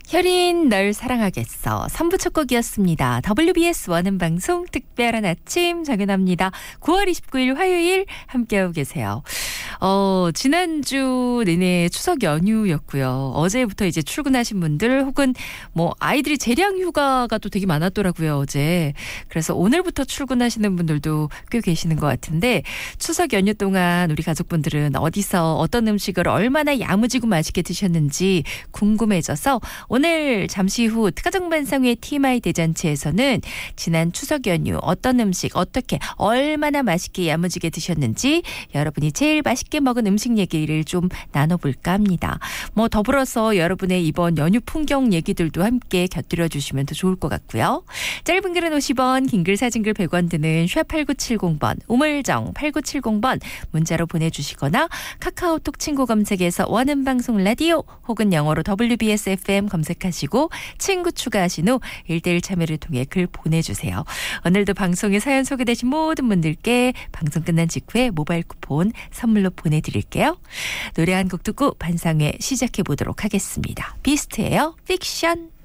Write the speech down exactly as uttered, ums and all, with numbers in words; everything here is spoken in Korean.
혈인 널 사랑하겠어. 삼 부 첫 곡이었습니다. 더블유비에스 원음 방송 특별한 아침 정연아입니다. 구월 이십구일 화요일 함께하고 계세요. 어, 지난주 내내 추석 연휴였고요. 어제부터 이제 출근하신 분들 혹은 뭐 아이들이 재량 휴가가 또 되게 많았더라고요, 어제. 그래서 오늘부터 출근하시는 분들도 꽤 계시는 것 같은데 추석 연휴 동안 우리 가족분들은 어디서 어떤 음식을 얼마나 야무지고 맛있게 드셨는지 궁금해져서 오늘 잠시 후 가정반상회 티엠아이 대잔치에서는 지난 추석 연휴 어떤 음식 어떻게 얼마나 맛있게 야무지게 드셨는지 여러분이 제일 맛있게 먹은 음식 얘기를 좀 나눠볼까 합니다. 뭐 더불어서 여러분의 이번 연휴 풍경 얘기들도 함께 곁들여 주시면 더 좋을 것 같고요. 짧은 글은 오십 원, 긴 글 사진 글 백 원 드는 샵 팔구칠공 번, 우물정 팔구칠공 번 문자로 보내주시거나 카카오톡 친구 검색에서 원음방송 라디오 혹은 영어로 더블유비에스 에프엠 검색하시고 친구 추가하신 후 일대일 참여를 통해 글 보내주세요. 오늘도 방송에 사연 소개되신 모든 분들께 방송 끝난 직후에 모바일 쿠폰 선물로 보내드릴게요. 노래 한 곡 듣고 반상회 시작해보도록 하겠습니다. 비스트예요. 픽션.